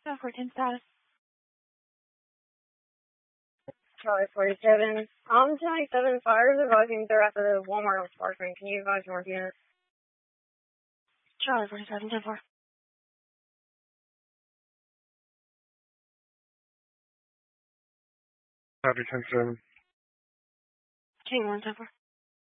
1014 status. Charlie 47. I'm 27 fires advising they're at the Walmart on Sparkman. Can you advise more units? Charlie 47, 10-4. Copy 10-7. King 1, 10-4.